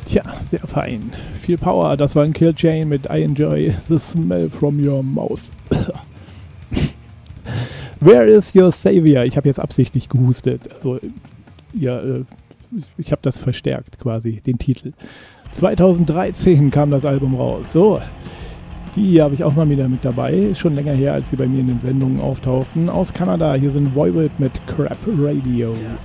Tja, sehr fein. Viel Power, das war ein Kill Chain mit I Enjoy the Smell from Your Mouth. Where is your savior? Ich habe jetzt absichtlich gehustet. Also, ja, ich habe das verstärkt quasi, den Titel. 2013 kam das Album raus. So, die habe ich auch mal wieder mit dabei. Ist schon länger her, als sie bei mir in den Sendungen auftauchten. Aus Kanada, hier sind Voivod mit Crap Radio.